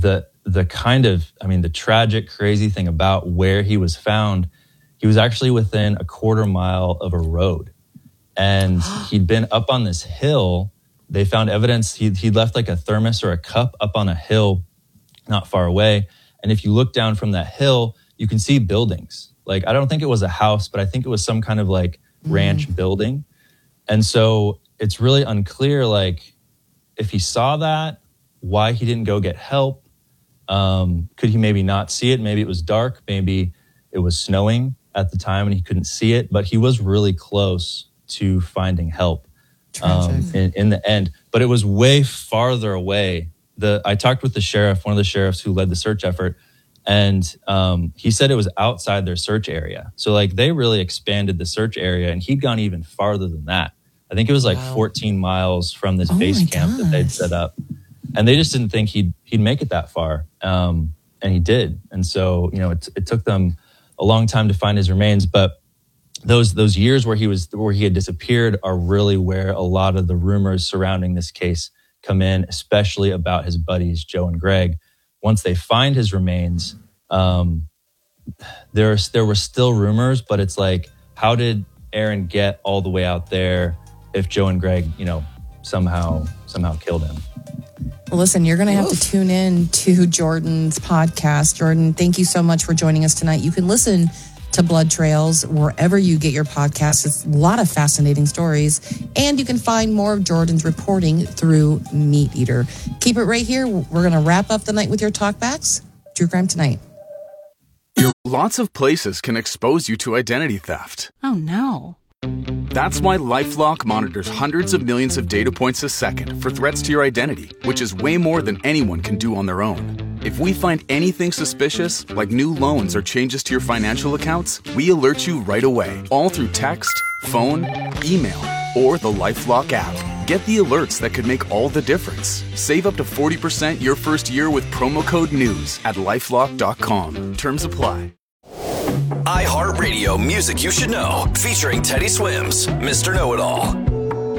the kind of, I mean, the tragic, crazy thing about where he was found, he was actually within a quarter mile of a road. And he'd been up on this hill. They found evidence he'd left like a thermos or a cup up on a hill not far away. And if you look down from that hill, you can see buildings. Like, I don't think it was a house, but I think it was some kind of like ranch building. And so it's really unclear, like, if he saw that, why he didn't go get help. Could he maybe not see it? Maybe it was dark. Maybe it was snowing at the time and he couldn't see it, but he was really close to finding help in the end. But it was way farther away. I talked with the sheriff, one of the sheriffs who led the search effort, and he said it was outside their search area. So like they really expanded the search area, and he'd gone even farther than that. I think it was like 14 miles from this base camp that they'd set up. And they just didn't think he'd make it that far. And he did. And so, you know, it took them a long time to find his remains, but those years where he had disappeared are really where a lot of the rumors surrounding this case come in, especially about his buddies Joe and Greg. Once they find his remains, there were still rumors, but it's like, how did Aaron get all the way out there if Joe and Greg, you know, somehow killed him? Well, listen, you're going to have to tune in to Jordan's podcast. Jordan, thank you so much for joining us tonight. You can listen to Blood Trails wherever you get your podcasts. It's a lot of fascinating stories. And you can find more of Jordan's reporting through Meat Eater. Keep it right here. We're going to wrap up the night with your talkbacks. True Crime Tonight. Lots of places can expose you to identity theft. Oh, no. That's why LifeLock monitors hundreds of millions of data points a second for threats to your identity, which is way more than anyone can do on their own. If we find anything suspicious, like new loans or changes to your financial accounts, we alert you right away, all through text, phone, email, or the LifeLock app. Get the alerts that could make all the difference. Save up to 40% your first year with promo code NEWS at LifeLock.com. Terms apply. iHeartRadio Music You Should Know, featuring Teddy Swims, Mr. Know-It-All.